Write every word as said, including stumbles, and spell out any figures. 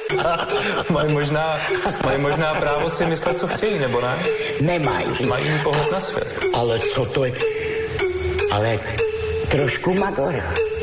mají, možná, mají možná právo si myslet, co chtějí, nebo ne? Nemají. Mají jiný pohled na svět. Ale co to je? Ale trošku Magora.